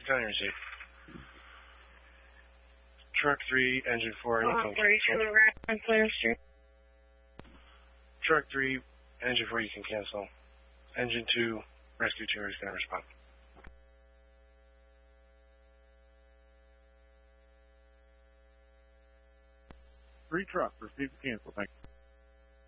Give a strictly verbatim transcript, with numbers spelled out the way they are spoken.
Tell your receipt. Truck three, engine four, you can cancel. Truck three, engine four, you can cancel. Engine two, rescue two is going to respond. Three trucks, receive cancel, thank you.